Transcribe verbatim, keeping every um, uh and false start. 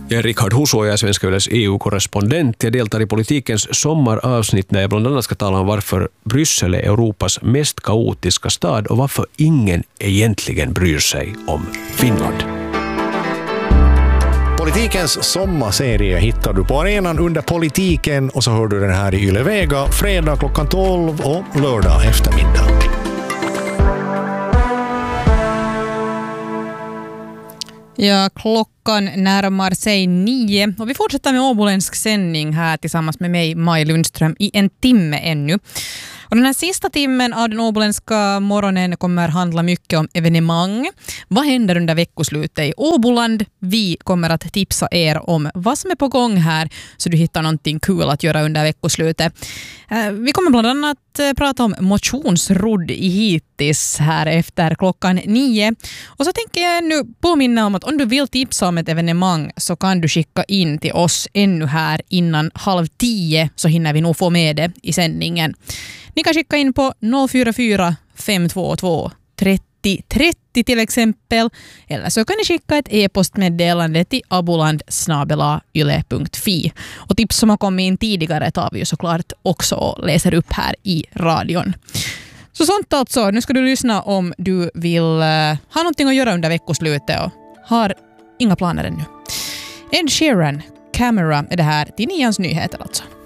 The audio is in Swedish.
Jag är Rickard Huso och jag är Svenska Yles E U-korrespondent. Jag deltar i politikens sommaravsnitt när jag bland annat ska tala om varför Bryssel är Europas mest kaotiska stad och varför ingen egentligen bryr sig om Finland. Politikens sommarserie hittar du på arenan under politiken och så hör du den här i Yle Vega fredag klockan tolv och lördag eftermiddag. Ja, klockan närmar sig nio och vi fortsätter med åboländsk sändning här tillsammans med mig, Maj Lundström, i en timme ännu. Och den här sista timmen av den åboländska morgonen kommer handla mycket om evenemang. Vad händer under veckoslutet i Åboland? Vi kommer att tipsa er om vad som är på gång här så du hittar någonting kul att göra under veckoslutet. Vi kommer bland annat prata om motionsrodd i hittis här efter klockan nio. Och så tänker jag nu påminna om att om du vill tipsa om ett evenemang så kan du skicka in till oss ännu här innan halv tio så hinner vi nog få med det i sändningen. Ni kan skicka in på noll fyra fyra fem två två trettio trettio till exempel. Eller så kan ni skicka ett e-postmeddelande till aboland snabel-a yle punkt fi. Och tips som har kommit in tidigare tar vi ju såklart också och läser upp här i radion. Så sånt alltså. Nu ska du lyssna om du vill uh, ha någonting att göra under veckoslutet och har inga planer ännu. Ed Sheeran, Camera är det här till nians nyheter alltså.